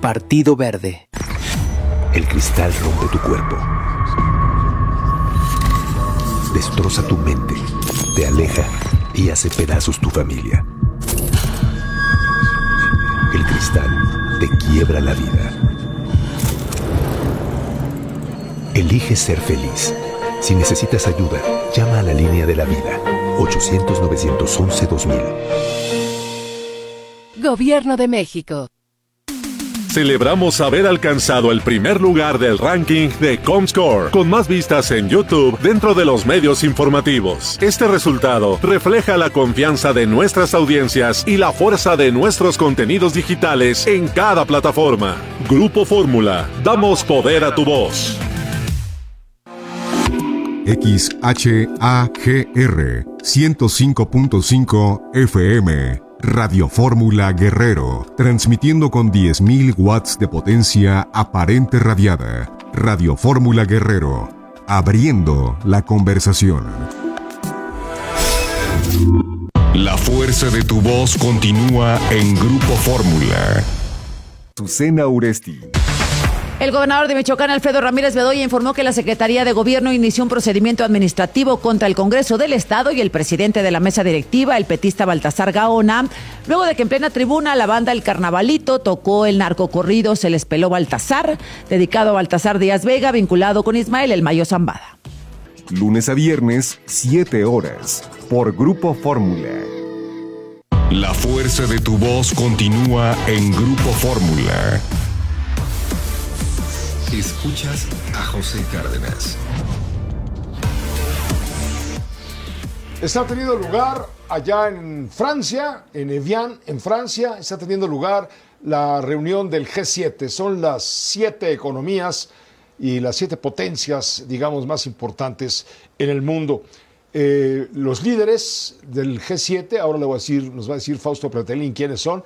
Partido Verde. El cristal rompe tu cuerpo. Destroza tu mente, te aleja y hace pedazos tu familia. El cristal te quiebra la vida. Elige ser feliz. Si necesitas ayuda, llama a la línea de la vida, 800-911-2000. Gobierno de México. Celebramos haber alcanzado el primer lugar del ranking de Comscore, con más vistas en YouTube dentro de los medios informativos. Este resultado refleja la confianza de nuestras audiencias y la fuerza de nuestros contenidos digitales en cada plataforma. Grupo Fórmula, damos poder a tu voz. XHAGR 105.5 FM Radio Fórmula Guerrero, transmitiendo con 10.000 watts de potencia aparente radiada. Radio Fórmula Guerrero, abriendo la conversación. La fuerza de tu voz continúa en Grupo Fórmula. Azucena Uresti. El gobernador de Michoacán, Alfredo Ramírez Bedoya, informó que la Secretaría de Gobierno inició un procedimiento administrativo contra el Congreso del Estado y el presidente de la mesa directiva, el petista Baltasar Gaona, luego de que en plena tribuna la banda El Carnavalito tocó el narcocorrido Se les peló Baltasar, dedicado a Baltasar Díaz Vega, vinculado con Ismael El Mayo Zambada. Lunes a viernes, 7 horas, por Grupo Fórmula. La fuerza de tu voz continúa en Grupo Fórmula. Escuchas a José Cárdenas. Está teniendo lugar allá en Francia, en Evian, en Francia, está teniendo lugar la reunión del G7. Son las 7 economías y las 7 potencias, digamos, más importantes en el mundo. Los líderes del G7, ahora nos va a decir Fausto Pretelín quiénes son,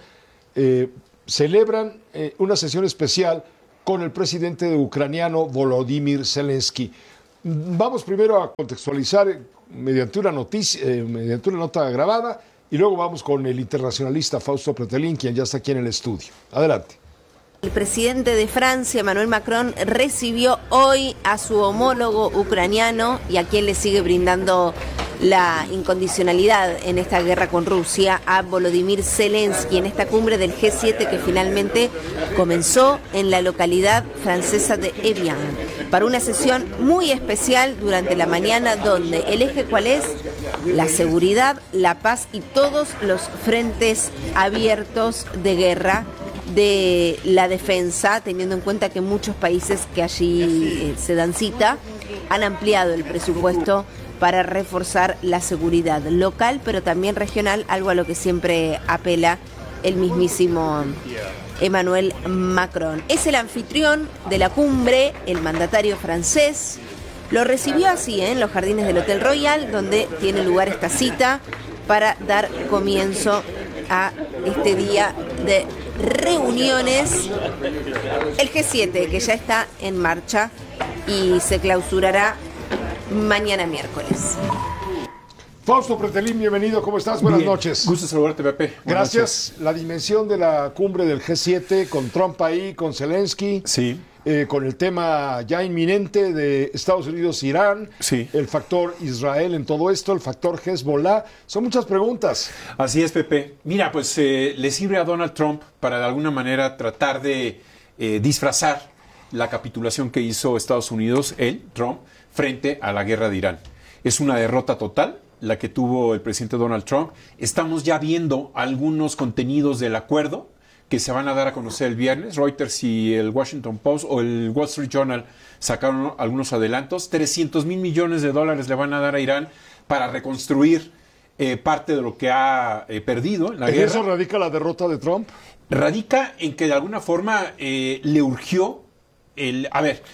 celebran una sesión especial con el presidente ucraniano Volodymyr Zelensky. Vamos primero a contextualizar mediante una nota grabada y luego vamos con el internacionalista Fausto Pretelín, quien ya está aquí en el estudio. Adelante. El presidente de Francia, Emmanuel Macron, recibió hoy a su homólogo ucraniano y a quien le sigue brindando la incondicionalidad en esta guerra con Rusia, a Volodymyr Zelensky, en esta cumbre del G7 que finalmente comenzó en la localidad francesa de Evian, para una sesión muy especial durante la mañana donde el eje ¿cuál es? La seguridad, la paz y todos los frentes abiertos de guerra de la defensa, teniendo en cuenta que muchos países que allí se dan cita han ampliado el presupuesto para reforzar la seguridad local, pero también regional, algo a lo que siempre apela el mismísimo Emmanuel Macron. Es el anfitrión de la cumbre, el mandatario francés. Lo recibió así, en los jardines del Hotel Royal, donde tiene lugar esta cita para dar comienzo a este día de reuniones. El G7, que ya está en marcha y se clausurará mañana miércoles. Fausto Pretelín, bienvenido, ¿cómo estás? Buenas noches. Gusto saludarte, Pepe. Gracias. La dimensión de la cumbre del G7 con Trump ahí, con Zelensky. Sí. Con el tema ya inminente de Estados Unidos-Irán, sí, el factor Israel en todo esto, el factor Hezbollah, son muchas preguntas. Así es, Pepe. Mira, pues le sirve a Donald Trump para de alguna manera tratar de disfrazar la capitulación que hizo Estados Unidos, Trump, frente a la guerra de Irán. Es una derrota total la que tuvo el presidente Donald Trump. Estamos ya viendo algunos contenidos del acuerdo que se van a dar a conocer el viernes. Reuters y el Washington Post o el Wall Street Journal sacaron algunos adelantos. $300 mil millones le van a dar a Irán para reconstruir parte de lo que ha perdido en la guerra. ¿En eso radica la derrota de Trump? Radica en que de alguna forma le urgió el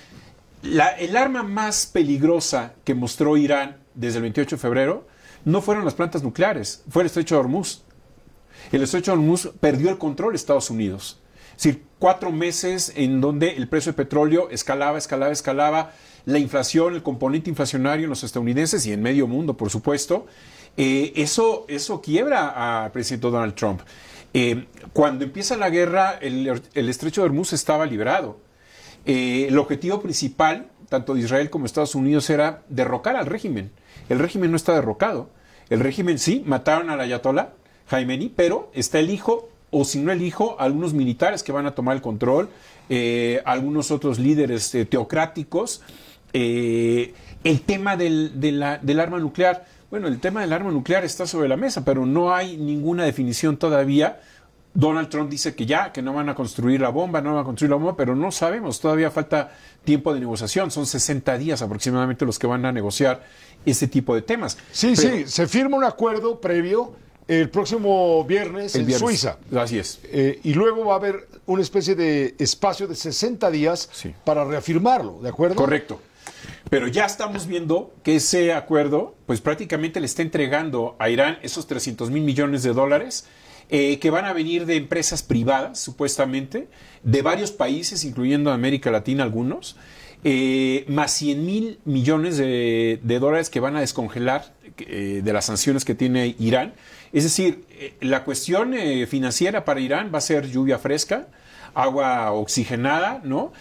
arma más peligrosa que mostró Irán desde el 28 de febrero no fueron las plantas nucleares, fue el estrecho de Hormuz. El estrecho de Hormuz perdió el control de Estados Unidos. Es decir, 4 meses en donde el precio de petróleo escalaba, la inflación, el componente inflacionario en los estadounidenses y en medio mundo, por supuesto, Eso quiebra al presidente Donald Trump. Cuando empieza la guerra, el estrecho de Hormuz estaba liberado. El objetivo principal, tanto de Israel como de Estados Unidos, era derrocar al régimen. El régimen no está derrocado. El régimen sí, mataron al ayatolá Jaimení, pero está el hijo, o si no el hijo, algunos militares que van a tomar el control, algunos otros líderes teocráticos. El tema del arma nuclear, bueno, el tema del arma nuclear está sobre la mesa, pero no hay ninguna definición todavía. Donald Trump dice que no van a construir la bomba, pero no sabemos, todavía falta tiempo de negociación, son 60 días aproximadamente los que van a negociar este tipo de temas. Sí, se firma un acuerdo previo el próximo viernes en Suiza. Así es. Y luego va a haber una especie de espacio de 60 días para reafirmarlo, ¿de acuerdo? Correcto. Pero ya estamos viendo que ese acuerdo, pues prácticamente le está entregando a Irán esos $300 mil millones que van a venir de empresas privadas, supuestamente, de varios países, incluyendo América Latina algunos, más 100 mil millones de dólares que van a descongelar de las sanciones que tiene Irán. Es decir, la cuestión financiera para Irán va a ser lluvia fresca, agua oxigenada, ¿no?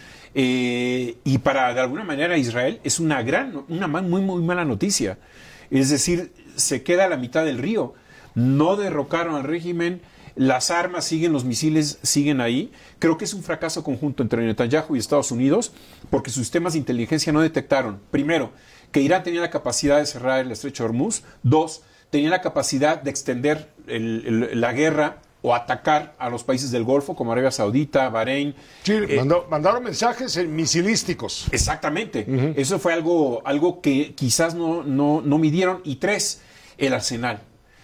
Y para, de alguna manera, Israel es una muy mala noticia. Es decir, se queda a la mitad del río. No derrocaron al régimen, las armas siguen, los misiles siguen ahí. Creo que es un fracaso conjunto entre Netanyahu y Estados Unidos porque sus sistemas de inteligencia no detectaron, primero, que Irán tenía la capacidad de cerrar el estrecho de Hormuz, dos, tenía la capacidad de extender la guerra o atacar a los países del Golfo como Arabia Saudita, Bahrein. Sí, mandaron mensajes misilísticos. Exactamente. Eso fue algo que quizás no midieron. Y tres, el arsenal.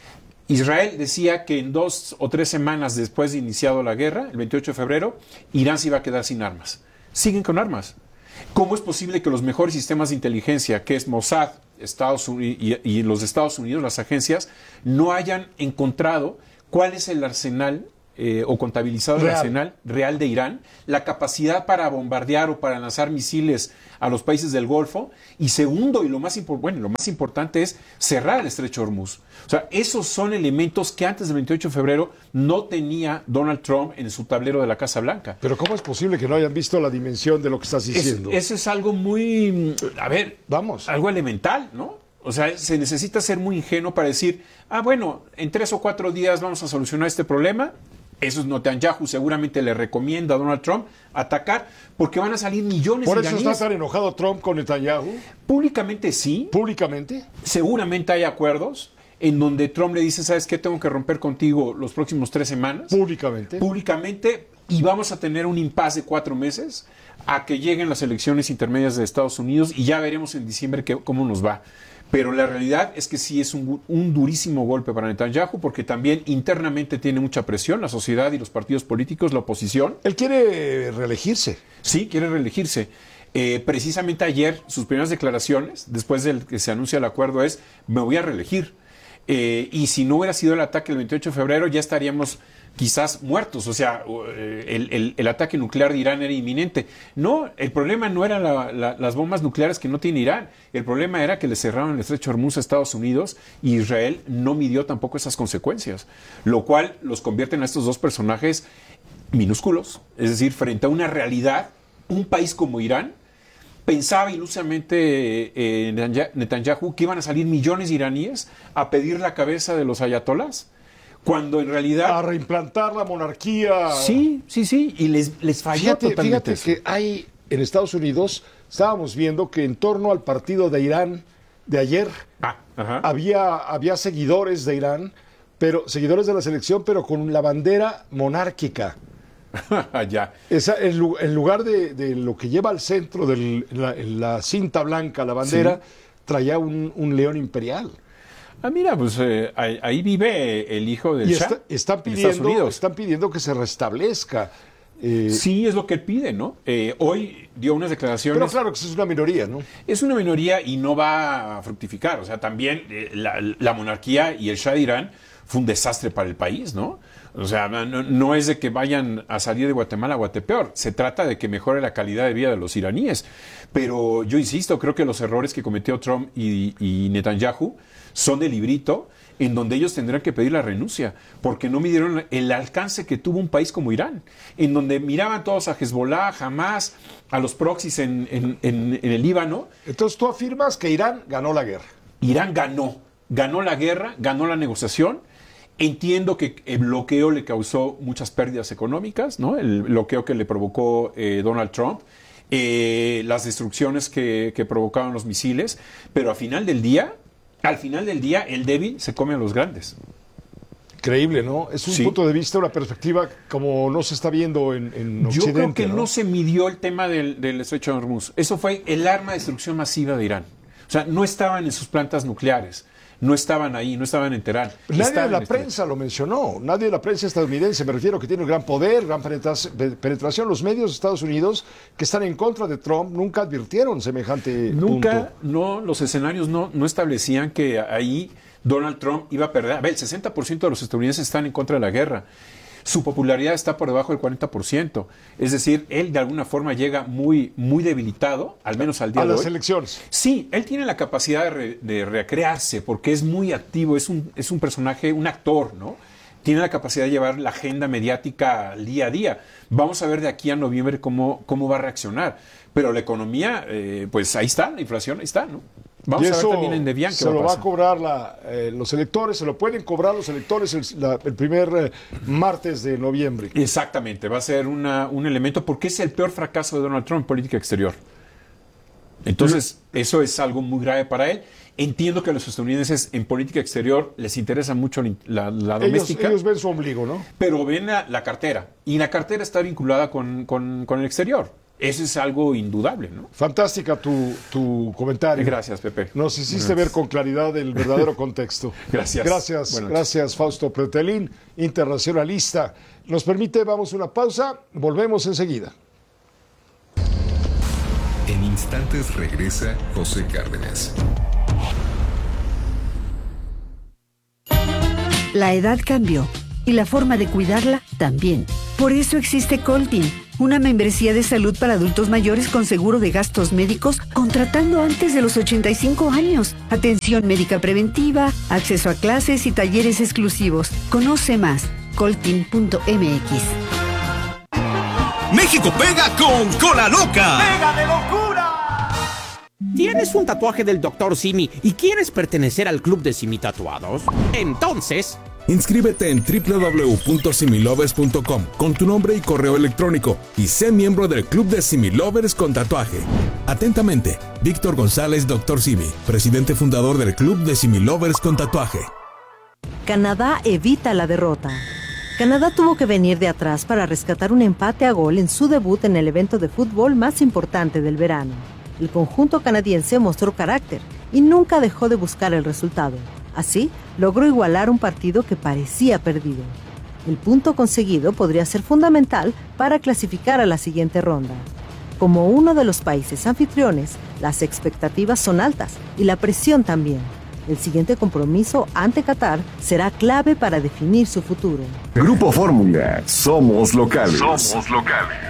Israel decía que en 2 o 3 semanas después de iniciado la guerra, el 28 de febrero, Irán se iba a quedar sin armas. Siguen con armas. ¿Cómo es posible que los mejores sistemas de inteligencia, que es Mossad, Estados Unidos, y los de Estados Unidos, las agencias, no hayan encontrado cuál es el arsenal o contabilizado el arsenal real de Irán, la capacidad para bombardear o para lanzar misiles a los países del Golfo? Y segundo, y lo más importante es cerrar el estrecho de Hormuz. O sea, esos son elementos que antes del 28 de febrero no tenía Donald Trump en su tablero de la Casa Blanca. Pero ¿cómo es posible que no hayan visto la dimensión de lo que estás diciendo? Eso es algo muy, algo elemental, ¿no? O sea, se necesita ser muy ingenuo para decir, bueno, en 3 o 4 días vamos a solucionar este problema. Eso es Netanyahu, seguramente le recomienda a Donald Trump atacar, porque van a salir millones de iraníes. ¿Por eso está tan enojado Trump con Netanyahu? Públicamente sí. ¿Públicamente? Seguramente hay acuerdos en donde Trump le dice, ¿sabes qué? Tengo que romper contigo los próximos 3 semanas. Públicamente. Públicamente, y vamos a tener un impasse de 4 meses a que lleguen las elecciones intermedias de Estados Unidos y ya veremos en diciembre cómo nos va. Pero la realidad es que sí es un durísimo golpe para Netanyahu, porque también internamente tiene mucha presión la sociedad y los partidos políticos, la oposición. Él quiere reelegirse. Sí, quiere reelegirse. Precisamente ayer, sus primeras declaraciones, después de que se anuncia el acuerdo, es: me voy a reelegir. Y si no hubiera sido el ataque del 28 de febrero, ya estaríamos quizás muertos. O sea, el ataque nuclear de Irán era inminente. No, el problema no eran las bombas nucleares que no tiene Irán. El problema era que le cerraron el estrecho de Hormuz a Estados Unidos y Israel no midió tampoco esas consecuencias. Lo cual los convierte en estos dos personajes minúsculos. Es decir, frente a una realidad, un país como Irán pensaba ilusamente Netanyahu que iban a salir millones de iraníes a pedir la cabeza de los ayatolás, cuando en realidad... A reimplantar la monarquía. Sí, y les falló totalmente. Fíjate que hay en Estados Unidos, estábamos viendo que en torno al partido de Irán de ayer había seguidores de Irán, pero seguidores de la selección, pero con la bandera monárquica. Ya. En lugar de lo que lleva al centro de la cinta blanca, la bandera, traía un león imperial. Mira, pues ahí vive el hijo del Shah. Están pidiendo que se restablezca. Sí, es lo que él pide, ¿no? Hoy dio unas declaraciones. Pero claro que es una minoría, ¿no? Es una minoría y no va a fructificar. O sea, también la monarquía y el Shah de Irán fue un desastre para el país, ¿no? O sea, no es de que vayan a salir de Guatemala a Guatepeor. Se trata de que mejore la calidad de vida de los iraníes. Pero yo insisto, creo que los errores que cometió Trump y Netanyahu son de librito, en donde ellos tendrán que pedir la renuncia, porque no midieron el alcance que tuvo un país como Irán, en donde miraban todos a Hezbollah, Hamas, a los proxies en el Líbano. Entonces tú afirmas que Irán ganó la guerra. Irán ganó la guerra, ganó la negociación. Entiendo que el bloqueo le causó muchas pérdidas económicas, ¿no? El bloqueo que le provocó Donald Trump, las destrucciones que provocaron los misiles, pero al final del día, el débil se come a los grandes. Increíble, ¿no? Es un punto de vista, una perspectiva como no se está viendo en Occidente. Yo creo que no se midió el tema del Estrecho de Hormuz. Eso fue el arma de destrucción masiva de Irán. O sea, no estaban en sus plantas nucleares. No estaban ahí, no estaban en Teherán. Nadie de la prensa lo mencionó, nadie de la prensa estadounidense, me refiero, que tiene un gran poder, gran penetración. Los medios de Estados Unidos que están en contra de Trump nunca advirtieron semejante punto. No, los escenarios no establecían que ahí Donald Trump iba a perder. A ver, el 60% de los estadounidenses están en contra de la guerra. Su popularidad está por debajo del 40%. Es decir, él de alguna forma llega muy, muy debilitado, al menos al día de hoy. A las elecciones. Sí, él tiene la capacidad de recrearse porque es muy activo, es un personaje, un actor, ¿no? Tiene la capacidad de llevar la agenda mediática día a día. Vamos a ver de aquí a noviembre cómo va a reaccionar. Pero la economía, pues ahí está, la inflación ahí está, ¿no? Vamos a ver también en Debian qué se va a lo va pasar. a cobrar los electores, se lo pueden cobrar los electores el primer martes de noviembre. Exactamente, va a ser un elemento porque es el peor fracaso de Donald Trump en política exterior. Entonces, eso es algo muy grave para él. Entiendo que a los estadounidenses en política exterior les interesa mucho la doméstica. Ellos ven su ombligo, ¿no? Pero ven la cartera. Y la cartera está vinculada con el exterior. Eso es algo indudable, ¿no? Fantástica tu comentario. Gracias, Pepe. Nos hiciste ver con claridad el verdadero contexto. Gracias. Gracias, Fausto Pretelín, internacionalista. Nos permite, vamos a una pausa, volvemos enseguida. En instantes regresa José Cárdenas. La edad cambió y la forma de cuidarla también. Por eso existe Coltin, una membresía de salud para adultos mayores con seguro de gastos médicos contratando antes de los 85 años. Atención médica preventiva, acceso a clases y talleres exclusivos. Conoce más, coltin.mx. México pega con Cola Loca. ¡Pega de locura! ¿Tienes un tatuaje del Dr. Simi y quieres pertenecer al club de Simi Tatuados? Entonces, inscríbete en www.similovers.com con tu nombre y correo electrónico y sé miembro del club de Similovers con tatuaje. Atentamente, Víctor González, Dr. Simi, presidente fundador del club de Similovers con tatuaje. Canadá evita la derrota. Canadá tuvo que venir de atrás para rescatar un empate a gol en su debut en el evento de fútbol más importante del verano. El conjunto canadiense mostró carácter y nunca dejó de buscar el resultado. Así, logró igualar un partido que parecía perdido. El punto conseguido podría ser fundamental para clasificar a la siguiente ronda. Como uno de los países anfitriones, las expectativas son altas y la presión también. El siguiente compromiso ante Qatar será clave para definir su futuro. Grupo Fórmula, somos locales. Somos locales.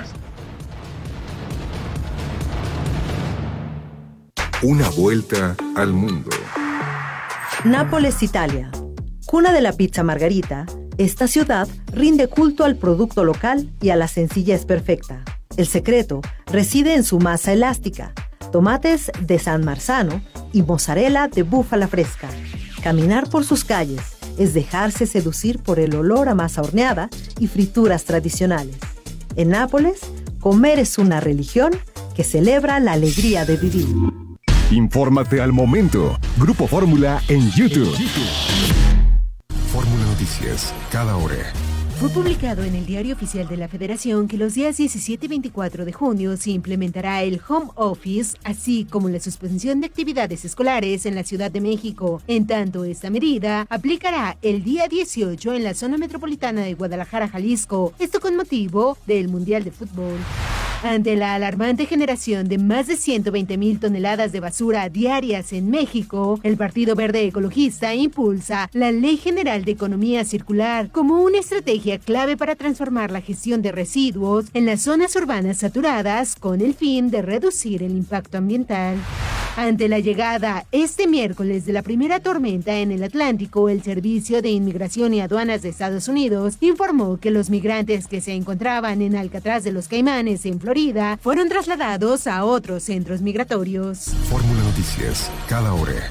Una vuelta al mundo. Nápoles, Italia. Cuna de la pizza margarita, esta ciudad rinde culto al producto local y a la sencillez perfecta. El secreto reside en su masa elástica, tomates de San Marzano y mozzarella de búfala fresca. Caminar por sus calles es dejarse seducir por el olor a masa horneada y frituras tradicionales. En Nápoles, comer es una religión que celebra la alegría de vivir. Infórmate al momento. Grupo Fórmula en YouTube. Fórmula Noticias, cada hora. Fue publicado en el Diario Oficial de la Federación que los días 17 y 24 de junio se implementará el home office, así como la suspensión de actividades escolares en la Ciudad de México. En tanto, esta medida aplicará el día 18 en la zona metropolitana de Guadalajara, Jalisco. Esto con motivo del Mundial de Fútbol. Ante la alarmante generación de más de 120,000 toneladas de basura diarias en México, el Partido Verde Ecologista impulsa la Ley General de Economía Circular como una estrategia clave para transformar la gestión de residuos en las zonas urbanas saturadas con el fin de reducir el impacto ambiental. Ante la llegada este miércoles de la primera tormenta en el Atlántico, el Servicio de Inmigración y Aduanas de Estados Unidos informó que los migrantes que se encontraban en Alcatraz de los Caimanes, en Florida, fueron trasladados a otros centros migratorios. Fórmula Noticias, cada hora.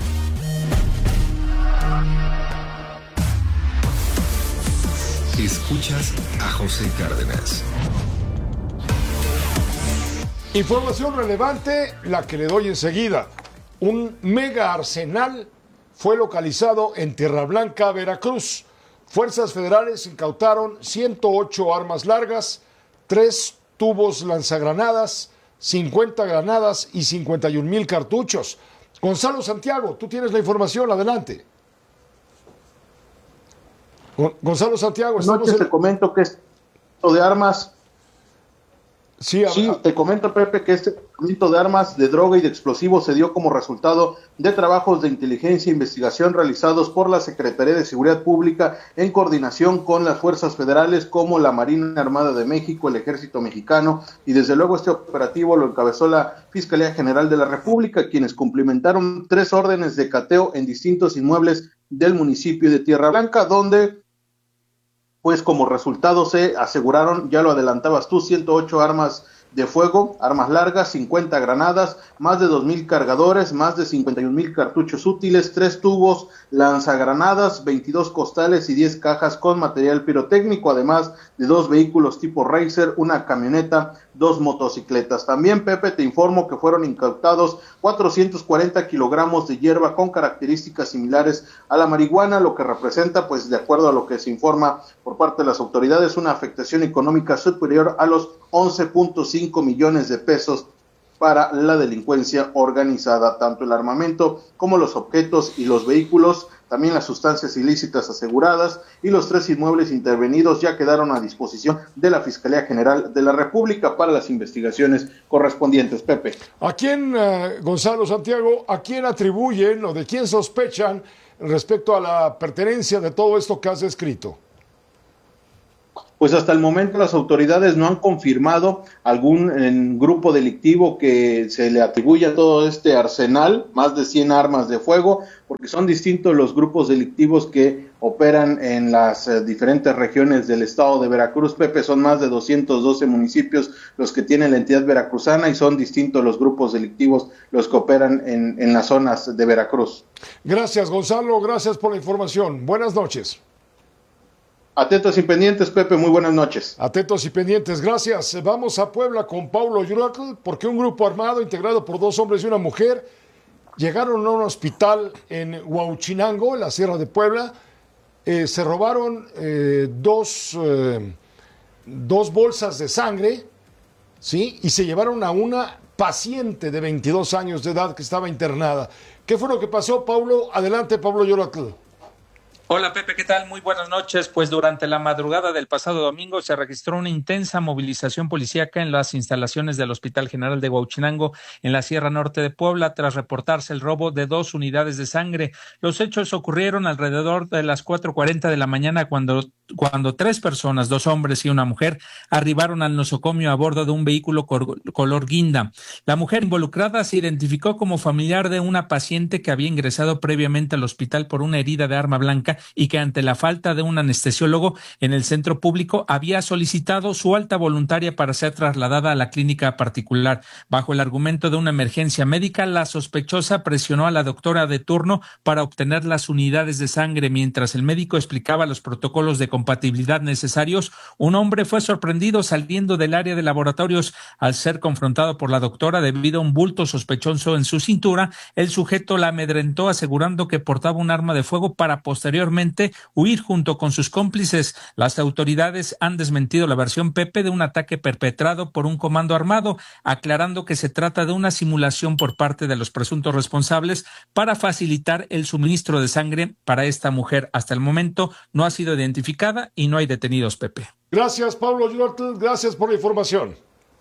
Escuchas a José Cárdenas. Información relevante, la que le doy enseguida. Un mega arsenal fue localizado en Tierra Blanca, Veracruz. Fuerzas federales incautaron 108 armas largas, 3 tubos lanzagranadas, 50 granadas y 51,000 cartuchos. Gonzalo Santiago, tú tienes la información, adelante. Gonzalo Santiago, estamos te comento que esto de armas. Sí, te comento, Pepe, que este cargamento de armas, de droga y de explosivos se dio como resultado de trabajos de inteligencia e investigación realizados por la Secretaría de Seguridad Pública en coordinación con las fuerzas federales como la Marina Armada de México, el Ejército Mexicano, y desde luego este operativo lo encabezó la Fiscalía General de la República, quienes cumplimentaron 3 órdenes de cateo en distintos inmuebles del municipio de Tierra Blanca, donde pues como resultado se aseguraron, ya lo adelantabas tú, 108 armas de fuego, armas largas, 50 granadas, más de 2,000 cargadores, más de 51,000 cartuchos útiles, 3 tubos lanzagranadas, 22 costales y 10 cajas con material pirotécnico, además de 2 vehículos tipo Racer, una camioneta, 2 motocicletas. También, Pepe, te informo que fueron incautados 440 kilogramos de hierba con características similares a la marihuana, lo que representa, pues de acuerdo a lo que se informa por parte de las autoridades, una afectación económica superior a los 11.5 millones de pesos para la delincuencia organizada. Tanto el armamento como los objetos y los vehículos, también las sustancias ilícitas aseguradas y los 3 inmuebles intervenidos ya quedaron a disposición de la Fiscalía General de la República para las investigaciones correspondientes. Pepe. ¿A quién, Gonzalo Santiago, a quién atribuyen o de quién sospechan respecto a la pertenencia de todo esto que has descrito? Pues hasta el momento las autoridades no han confirmado algún grupo delictivo que se le atribuya todo este arsenal, más de 100 armas de fuego, porque son distintos los grupos delictivos que operan en las diferentes regiones del estado de Veracruz. Pepe, son más de 212 municipios los que tiene la entidad veracruzana y son distintos los grupos delictivos los que operan en las zonas de Veracruz. Gracias, Gonzalo, gracias por la información. Buenas noches. Atentos y pendientes, Pepe, muy buenas noches. Atentos y pendientes, gracias. Vamos a Puebla con Paulo Yuratl, porque un grupo armado integrado por 2 hombres y una mujer llegaron a un hospital en Huauchinango, en la Sierra de Puebla. Se robaron 2 bolsas de sangre, ¿sí? Y se llevaron a una paciente de 22 años de edad que estaba internada. ¿Qué fue lo que pasó, Paulo? Adelante, Paulo Yuratl. Hola Pepe, ¿qué tal? Muy buenas noches. Pues durante la madrugada del pasado domingo se registró una intensa movilización policíaca en las instalaciones del Hospital General de Huauchinango en la Sierra Norte de Puebla tras reportarse el robo de 2 unidades de sangre. Los hechos ocurrieron alrededor de las 4:40 de la mañana cuando 3 personas, 2 hombres y una mujer, arribaron al nosocomio a bordo de un vehículo color guinda. La mujer involucrada se identificó como familiar de una paciente que había ingresado previamente al hospital por una herida de arma blanca y que ante la falta de un anestesiólogo en el centro público había solicitado su alta voluntaria para ser trasladada a la clínica particular. Bajo el argumento de una emergencia médica, la sospechosa presionó a la doctora de turno para obtener las unidades de sangre. Mientras el médico explicaba los protocolos de compatibilidad necesarios, un hombre fue sorprendido saliendo del área de laboratorios. Al ser confrontado por la doctora debido a un bulto sospechoso en su cintura, el sujeto la amedrentó asegurando que portaba un arma de fuego para posteriormente huir junto con sus cómplices. Las autoridades han desmentido la versión, Pepe, de un ataque perpetrado por un comando armado, aclarando que se trata de una simulación por parte de los presuntos responsables para facilitar el suministro de sangre para esta mujer. Hasta el momento no ha sido identificada y no hay detenidos, Pepe. Gracias, Pablo Yuratl, gracias por la información.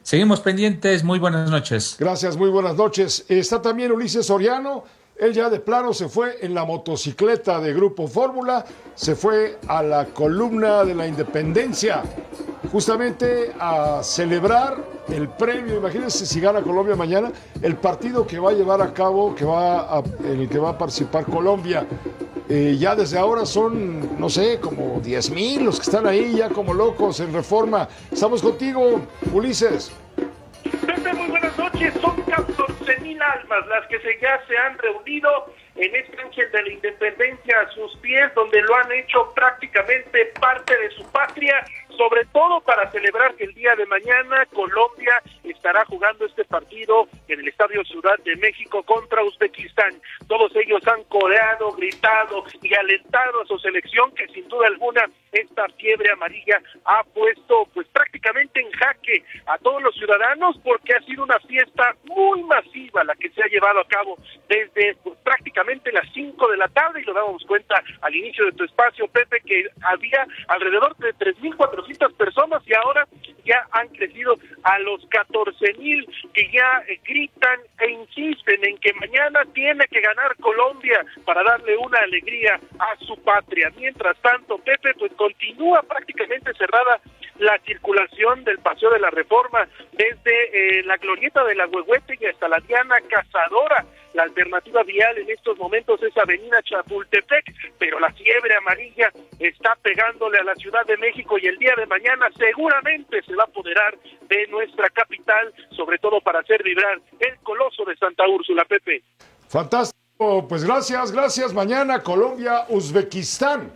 Seguimos pendientes, muy buenas noches. Gracias, muy buenas noches. Está también Ulises Soriano, él ya de plano se fue en la motocicleta de Grupo Fórmula, se fue a la columna de la Independencia, justamente a celebrar el premio. Imagínense si gana Colombia mañana, el partido que va a llevar a cabo, en el que va a participar Colombia. Ya desde ahora son, no sé, como 10,000 los que están ahí ya como locos en Reforma. Estamos contigo, Ulises. Pepe, muy buenas noches. Son 14,000 almas las que ya se han reunido en este ángel de la Independencia a sus pies, donde lo han hecho prácticamente parte de su patria, sobre todo para celebrar que el día de mañana Colombia estará jugando este partido en el Estadio Ciudad de México contra Uzbekistán. Todos ellos han coreado, gritado y alentado a su selección, que sin duda alguna esta fiebre amarilla ha puesto pues prácticamente en jaque a todos los ciudadanos, porque ha sido una fiesta muy masiva la que se ha llevado a cabo desde prácticamente las 5 de la tarde, y lo dábamos cuenta al inicio de tu espacio, Pepe, que había alrededor de 3,400 personas y ahora ya han crecido a los 14,000 que ya gritan e insisten en que mañana tiene que ganar Colombia para darle una alegría a su patria. Mientras tanto, Pepe, pues continúa prácticamente cerrada la circulación del Paseo de la Reforma desde la glorieta de la Huehuete y hasta la Diana Cazadora. La alternativa vial en estos momentos es Avenida Chapultepec, pero la fiebre amarilla está pegándole a la Ciudad de México y el día de mañana seguramente se va a apoderar de nuestra capital, sobre todo para hacer vibrar el Coloso de Santa Úrsula, Pepe. Fantástico, pues gracias. Mañana Colombia, Uzbekistán.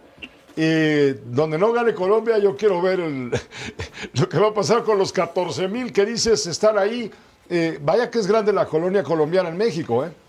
Donde no gane Colombia, yo quiero ver lo que va a pasar con los 14,000 que dices están ahí. Vaya que es grande la colonia colombiana en México, ¿eh?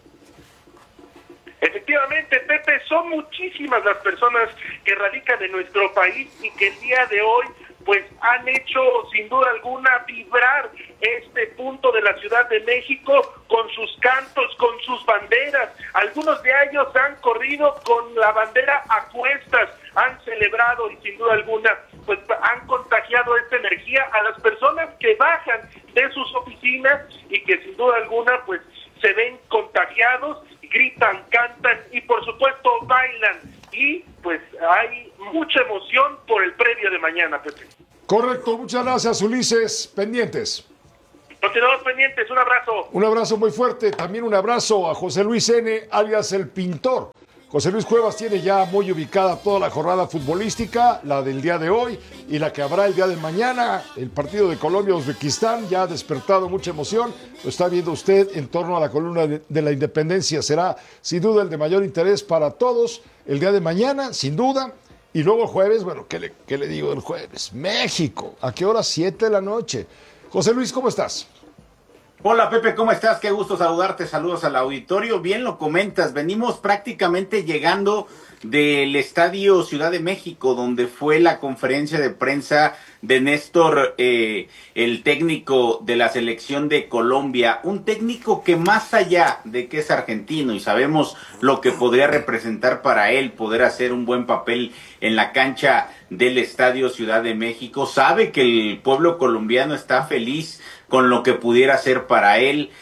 Efectivamente, Pepe, son muchísimas las personas que radican en nuestro país y que el día de hoy pues han hecho sin duda alguna vibrar este punto de la Ciudad de México con sus cantos, con sus banderas. Algunos de ellos han corrido con la bandera a cuestas, han celebrado y sin duda alguna pues han contagiado esta energía a las personas que bajan de sus oficinas y que sin duda alguna pues se ven contagiados, gritan, cantan y por supuesto bailan, y pues hay mucha emoción por el premio de mañana, Pepe. Correcto, muchas gracias, Ulises. Pendientes. Continuamos pendientes, un abrazo. Un abrazo muy fuerte, también un abrazo a José Luis N., alias El Pintor. José Luis Cuevas tiene ya muy ubicada toda la jornada futbolística, la del día de hoy y la que habrá el día de mañana. El partido de Colombia-Uzbekistán ya ha despertado mucha emoción. Lo está viendo usted en torno a la columna de la Independencia. Será sin duda el de mayor interés para todos el día de mañana, sin duda. Y luego el jueves, bueno, ¿qué le digo del jueves? México, ¿a qué hora? 7 de la noche. José Luis, ¿cómo estás? Hola Pepe, ¿cómo estás? Qué gusto saludarte, saludos al auditorio. Bien lo comentas, venimos prácticamente llegando del Estadio Ciudad de México, donde fue la conferencia de prensa de Néstor, el técnico de la selección de Colombia, un técnico que más allá de que es argentino y sabemos lo que podría representar para él, poder hacer un buen papel en la cancha del Estadio Ciudad de México, sabe que el pueblo colombiano está feliz con lo que pudiera ser para él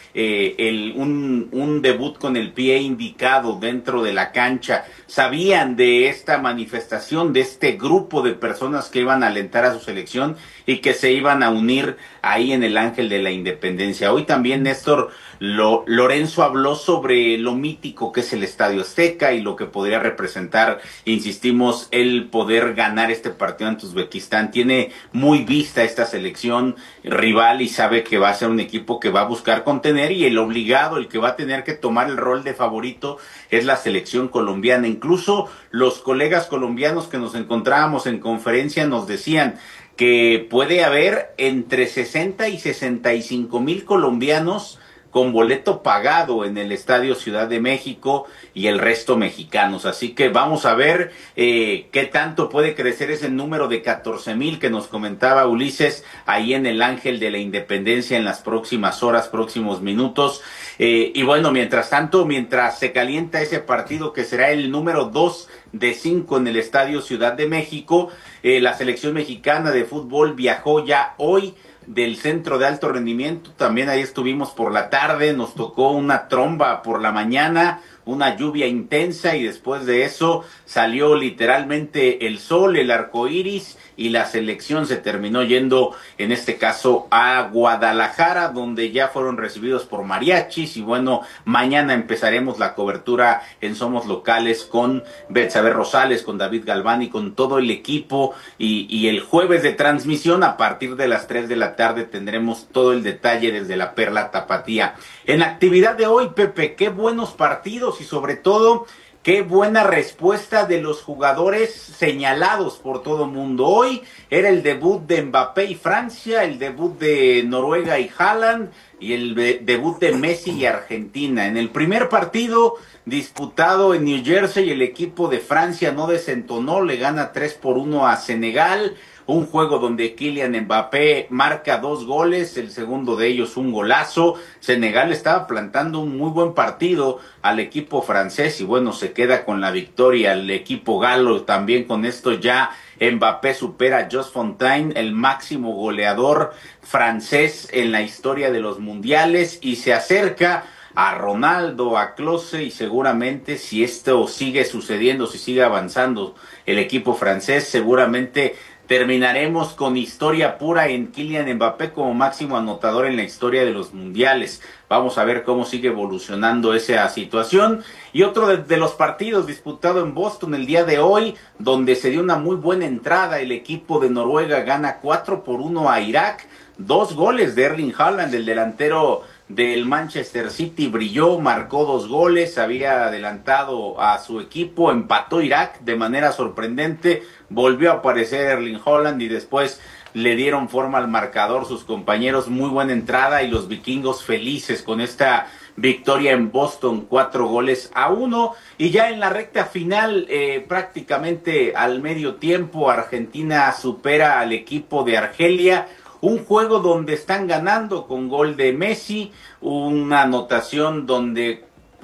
un debut con el pie indicado dentro de la cancha. Sabían de esta manifestación, de este grupo de personas que iban a alentar a su selección y que se iban a unir ahí en el Ángel de la Independencia. Hoy también Néstor Lorenzo habló sobre lo mítico que es el Estadio Azteca y lo que podría representar, insistimos, el poder ganar este partido ante Uzbekistán. Tiene muy vista esta selección rival y sabe que va a ser un equipo que va a buscar contener, y el obligado, el que va a tener que tomar el rol de favorito es la selección colombiana. Incluso los colegas colombianos que nos encontrábamos en conferencia nos decían que puede haber entre 60 y 65,000 colombianos con boleto pagado en el Estadio Ciudad de México y el resto mexicanos. Así que vamos a ver qué tanto puede crecer ese número de 14,000 que nos comentaba Ulises ahí en el Ángel de la Independencia en las próximas horas, próximos minutos. Y bueno, mientras tanto, mientras se calienta ese partido que será el número 2 de 5 en el Estadio Ciudad de México, la selección mexicana de fútbol viajó ya hoy del centro de alto rendimiento. También ahí estuvimos por la tarde, nos tocó una tromba por la mañana, una lluvia intensa, y después de eso salió literalmente el sol, el arco iris, y la selección se terminó yendo, en este caso, a Guadalajara, donde ya fueron recibidos por mariachis. Y bueno, mañana empezaremos la cobertura en Somos Locales con Betsabe Rosales, con David Galván y con todo el equipo, y el jueves de transmisión a partir de las 3 de la tarde tendremos todo el detalle desde la Perla Tapatía. En actividad de hoy, Pepe, qué buenos partidos y sobre todo qué buena respuesta de los jugadores señalados por todo mundo. Hoy era el debut de Mbappé y Francia, el debut de Noruega y Haaland, y el debut de Messi y Argentina. En el primer partido disputado en New Jersey, el equipo de Francia no desentonó, le gana 3-1 a Senegal. Un juego donde Kylian Mbappé marca 2 goles, el segundo de ellos un golazo. Senegal estaba plantando un muy buen partido al equipo francés y bueno, se queda con la victoria. El equipo galo también, con esto ya Mbappé supera a Just Fontaine, el máximo goleador francés en la historia de los mundiales, y se acerca a Ronaldo, a Klose, y seguramente si esto sigue sucediendo, si sigue avanzando el equipo francés, seguramente terminaremos con historia pura en Kylian Mbappé como máximo anotador en la historia de los mundiales. Vamos a ver cómo sigue evolucionando esa situación. Y otro de los partidos disputado en Boston el día de hoy, donde se dio una muy buena entrada, el equipo de Noruega gana 4-1 a Irak. 2 goles de Erling Haaland, el delantero del Manchester City, brilló, marcó 2 goles, había adelantado a su equipo, empató Irak de manera sorprendente, volvió a aparecer Erling Haaland y después le dieron forma al marcador sus compañeros. Muy buena entrada y los vikingos felices con esta victoria en Boston, 4-1. Y ya en la recta final, prácticamente al medio tiempo, Argentina supera al equipo de Argelia. Un juego donde están ganando con gol de Messi, una anotación donde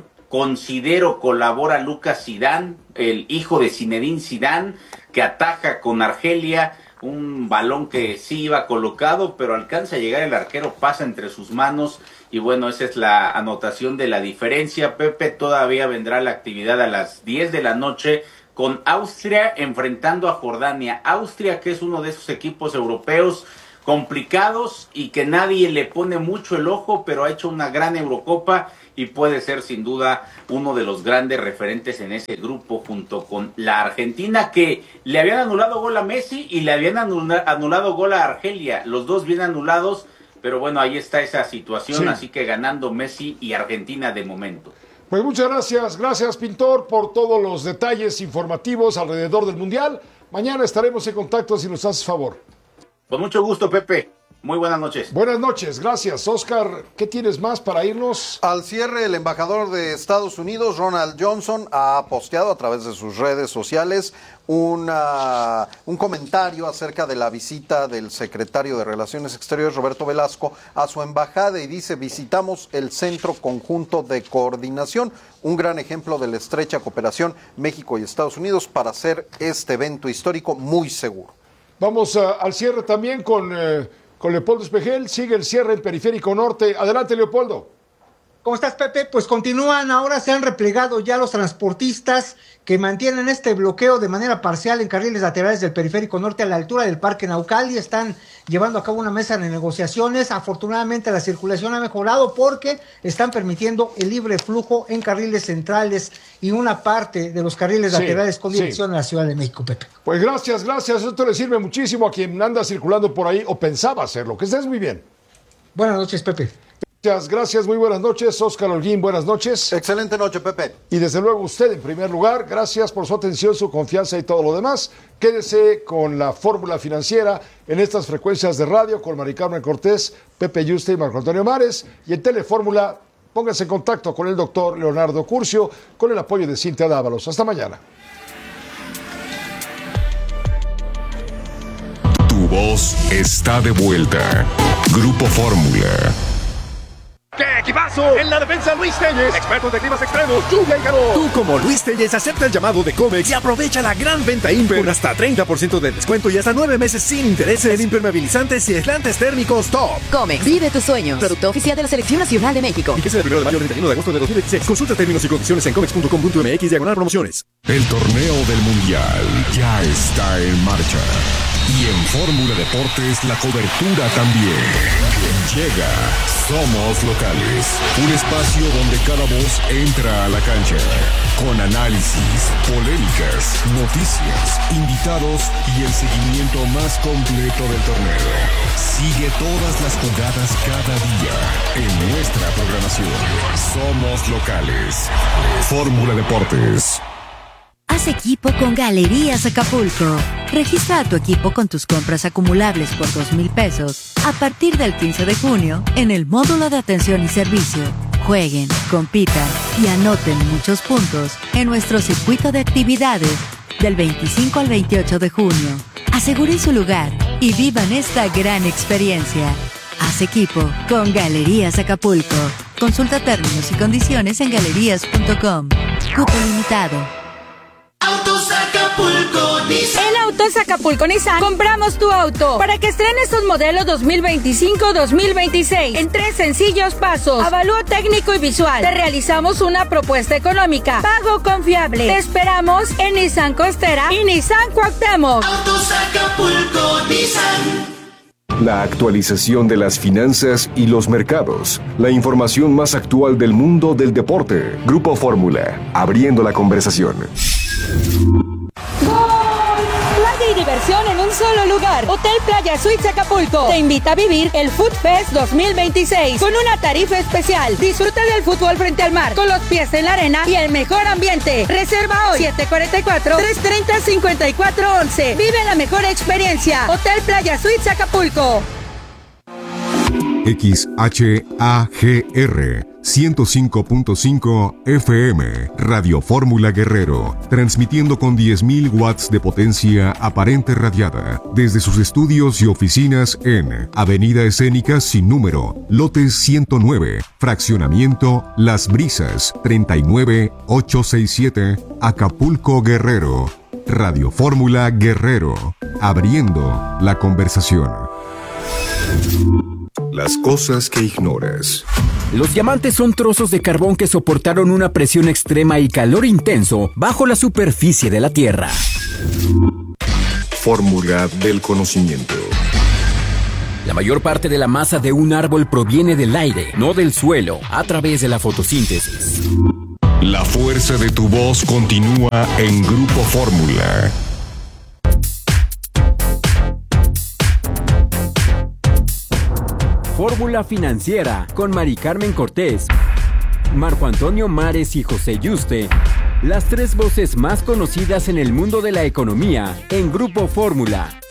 considero colabora Lucas Zidane, el hijo de Zinedine Zidane, que ataja con Argelia, un balón que sí iba colocado, pero alcanza a llegar el arquero, pasa entre sus manos, y bueno, esa es la anotación de la diferencia. Pepe, todavía vendrá la actividad a las 10 de la noche, con Austria enfrentando a Jordania. Austria, que es uno de esos equipos europeos complicados y que nadie le pone mucho el ojo, pero ha hecho una gran Eurocopa y puede ser sin duda uno de los grandes referentes en ese grupo, junto con la Argentina, que le habían anulado gol a Messi y le habían anulado gol a Argelia, los dos bien anulados, pero bueno, ahí está esa situación, sí. Así que ganando Messi y Argentina de momento. Pues muchas gracias Pintor, por todos los detalles informativos alrededor del Mundial. Mañana estaremos en contacto si nos haces favor. Con mucho gusto, Pepe. Muy buenas noches. Buenas noches, gracias. Oscar, ¿qué tienes más para irnos? Al cierre, el embajador de Estados Unidos, Ronald Johnson, ha posteado a través de sus redes sociales un comentario acerca de la visita del secretario de Relaciones Exteriores, Roberto Velasco, a su embajada, y dice: visitamos el Centro Conjunto de Coordinación, un gran ejemplo de la estrecha cooperación México y Estados Unidos para hacer este evento histórico muy seguro. Vamos al cierre también con Leopoldo Espejel. Sigue el cierre en Periférico Norte. Adelante, Leopoldo. ¿Cómo estás, Pepe? Pues continúan, ahora se han replegado ya los transportistas que mantienen este bloqueo de manera parcial en carriles laterales del Periférico Norte a la altura del Parque Naucali. Están llevando a cabo una mesa de negociaciones. Afortunadamente la circulación ha mejorado porque están permitiendo el libre flujo en carriles centrales y una parte de los carriles laterales con dirección a la Ciudad de México, Pepe. Pues gracias. Esto le sirve muchísimo a quien anda circulando por ahí o pensaba hacerlo. Que estés muy bien. Buenas noches, Pepe. Gracias, muy buenas noches. Oscar Holguín, buenas noches. Excelente noche, Pepe. Y desde luego usted en primer lugar, gracias por su atención, su confianza y todo lo demás. Quédese con la fórmula financiera en estas frecuencias de radio con Mari Carmen Cortés, Pepe Yuste y Marco Antonio Mares. Y en Telefórmula, póngase en contacto con el doctor Leonardo Curcio con el apoyo de Cintia Dávalos. Hasta mañana. Tu voz está de vuelta. Grupo Fórmula. ¡Qué equipazo! En la defensa, Luis Telles, expertos de climas extremos, lluvia y calor. Tú, como Luis Telles, acepta el llamado de Comex y aprovecha la gran venta Imper con hasta 30% de descuento y hasta 9 meses sin intereses en impermeabilizantes y aislantes térmicos top. Comex, vive tus sueños. Producto oficial de la Selección Nacional de México. Fíjese del 1 de mayo al 31 de agosto de 2016. Consulta términos y condiciones en comex.com.mx/promociones. El torneo del Mundial ya está en marcha. Y en Fórmula Deportes la cobertura también. Llega Somos Locales, un espacio donde cada voz entra a la cancha, con análisis, polémicas, noticias, invitados y el seguimiento más completo del torneo. Sigue todas las jugadas cada día en nuestra programación. Somos Locales. Fórmula Deportes. Haz equipo con Galerías Acapulco. Registra a tu equipo con tus compras acumulables por 2,000 pesos a partir del 15 de junio en el módulo de atención y servicio. Jueguen, compitan y anoten muchos puntos en nuestro circuito de actividades del 25 al 28 de junio. Aseguren su lugar y vivan esta gran experiencia. Haz equipo con Galerías Acapulco. Consulta términos y condiciones en galerías.com. Cupo limitado. Autos Acapulco Nissan. En Autos Acapulco Nissan compramos tu auto para que estrenes tus modelos 2025-2026 en 3 sencillos pasos. Avalúo técnico y visual. Te realizamos una propuesta económica. Pago confiable. Te esperamos en Nissan Costera y Nissan Cuauhtémoc. Autos Acapulco Nissan. La actualización de las finanzas y los mercados. La información más actual del mundo del deporte. Grupo Fórmula, abriendo la conversación. Playa y diversión en un solo lugar. Hotel Playa Suites Acapulco te invita a vivir el Food Fest 2026 con una tarifa especial. Disfruta del fútbol frente al mar, con los pies en la arena y el mejor ambiente. Reserva hoy 744-330-5411. Vive la mejor experiencia. Hotel Playa Suites Acapulco. XHAGR 105.5 FM, Radio Fórmula Guerrero, transmitiendo con 10.000 watts de potencia aparente radiada desde sus estudios y oficinas en Avenida Escénica sin número, lote 109, fraccionamiento Las Brisas, 39867, Acapulco, Guerrero. Radio Fórmula Guerrero, abriendo la conversación. Las cosas que ignoras. Los diamantes son trozos de carbón que soportaron una presión extrema y calor intenso bajo la superficie de la Tierra. Fórmula del conocimiento. La mayor parte de la masa de un árbol proviene del aire, no del suelo, a través de la fotosíntesis. La fuerza de tu voz continúa en Grupo Fórmula. Fórmula Financiera con Mari Carmen Cortés, Marco Antonio Mares y José Yuste, las 3 voces más conocidas en el mundo de la economía en Grupo Fórmula.